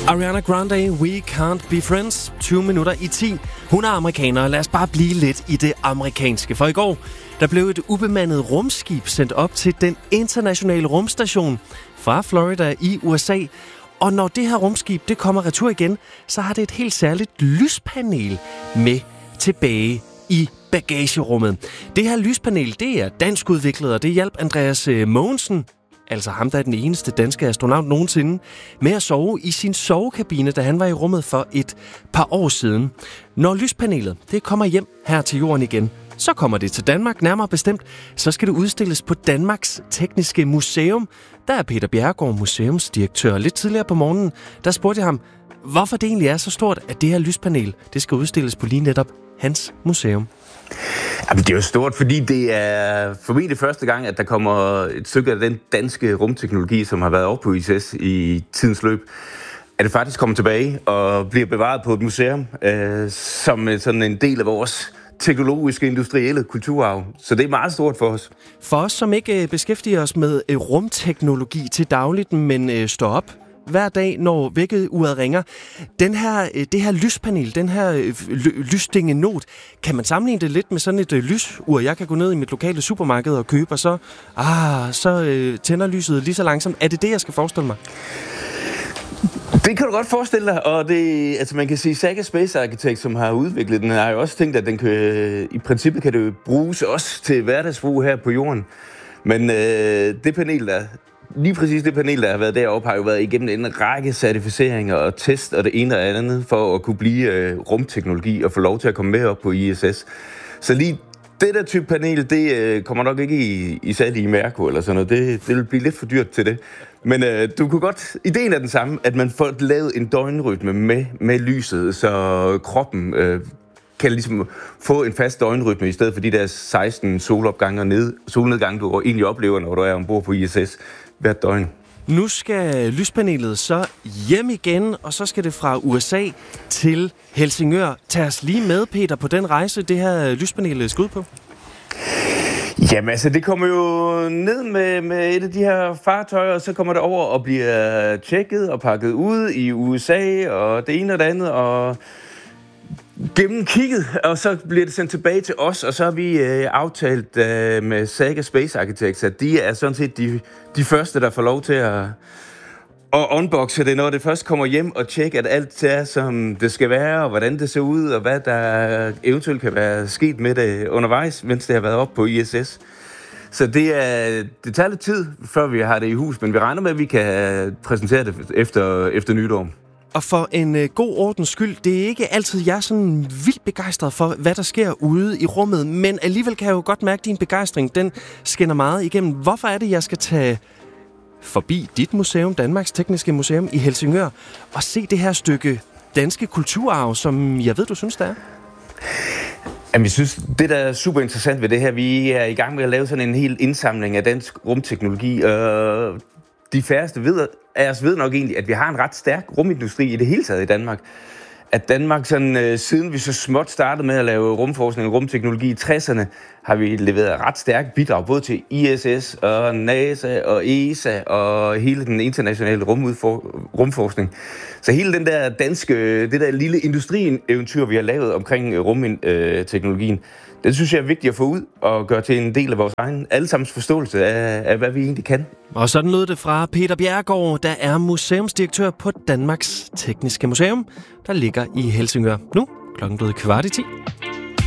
Ariana Grande, We Can't Be Friends, 20 minutter i 10. Hun er amerikaner, lad os bare blive lidt i det amerikanske. For i går, der blev et ubemandet rumskib sendt op til den internationale rumstation fra Florida i USA. Og når det her rumskib, det kommer retur igen, så har det et helt særligt lyspanel med tilbage i bagagerummet. Det her lyspanel, det er dansk udviklet, og det hjalp Andreas Mogensen, altså ham, der er den eneste danske astronaut nogensinde, med at sove i sin sovekabine, da han var i rummet for et par år siden. Når lyspanelet det kommer hjem her til jorden igen, så kommer det til Danmark, nærmere bestemt, så skal det udstilles på Danmarks Tekniske Museum. Der er Peter Bjerregaard, museumsdirektør. Lidt tidligere på morgenen, der spurgte jeg ham, hvorfor det egentlig er så stort, at det her lyspanel det skal udstilles på lige netop hans museum. Jamen, det er jo stort, fordi det er formentlig første gang, at der kommer et stykke af den danske rumteknologi, som har været over på ISS i tidens løb, at det faktisk kommer tilbage og bliver bevaret på et museum, som sådan en del af vores teknologiske, industrielle kulturarv. Så det er meget stort for os. For os, som ikke beskæftiger os med rumteknologi til dagligt, men står op hver dag, når vækkeuret ringer. Det her lyspanel, den her lysdingenot, kan man sammenligne det lidt med sådan et lysur, jeg kan gå ned i mit lokale supermarked og købe, og så tænder lyset lige så langsomt. Er det det, jeg skal forestille mig? Det kan du godt forestille dig, og det, altså man kan sige, Saga Space Architect, som har udviklet den, har jo også tænkt, at den kan, i princippet kan det bruges også til hverdagsbrug her på jorden. Men det panel, der har været deroppe, har jo været igennem en række certificeringer og test og det ene og andet for at kunne blive rumteknologi og få lov til at komme med op på ISS. Så lige det der type panel, det kommer nok ikke i salg i Mærko eller sådan noget. Det vil blive lidt for dyrt til det. Men du kunne godt... Ideen er den samme, at man får lavet en døgnrytme med lyset, så kroppen kan ligesom få en fast døgnrytme i stedet for de der 16 solopgange og solnedgange, du egentlig oplever, når du er ombord på ISS hvert døgn. Nu skal lyspanelet så hjem igen, og så skal det fra USA til Helsingør. Tag os lige med, Peter, på den rejse, det her lyspanel skal ud på. Jamen altså, det kommer jo ned med et af de her fartøjer, og så kommer det over og bliver tjekket og pakket ud i USA, og det ene og det andet, og gennemkigget, og så bliver det sendt tilbage til os, og så har vi aftalt med Saga Space Architects, at de er sådan set de første, der får lov til at unboxe det, når det først kommer hjem og tjekke, at alt er, som det skal være, og hvordan det ser ud, og hvad der eventuelt kan være sket med det undervejs, mens det har været op på ISS. Så det tager lidt tid, før vi har det i hus, men vi regner med, at vi kan præsentere det efter nytår. Og for en god ordens skyld, det er ikke altid, jeg er sådan vildt begejstret for, hvad der sker ude i rummet, men alligevel kan jeg jo godt mærke, at din begejstring, den skinner meget igennem. Hvorfor er det, jeg skal tage forbi dit museum, Danmarks Tekniske Museum i Helsingør, og se det her stykke danske kulturarv, som jeg ved, du synes, det er? Jamen, jeg synes, det der er super interessant ved det her, vi er i gang med at lave sådan en hel indsamling af dansk rumteknologi, de færreste af os ved nok egentlig, at vi har en ret stærk rumindustri i det hele taget i Danmark. At Danmark, sådan, siden vi så småt startede med at lave rumforskning og rumteknologi i 60'erne, har vi leveret ret stærkt bidrag, både til ISS og NASA og ESA og hele den internationale rumforskning. Så hele den der det der lille industrieventyr, vi har lavet omkring rumteknologien, det synes jeg er vigtigt at få ud og gøre til en del af vores egen allesammens forståelse af, hvad vi egentlig kan. Og sådan lød det fra Peter Bjerregaard, der er museumsdirektør på Danmarks Tekniske Museum, der ligger i Helsingør. Nu klokken blevet 9:15.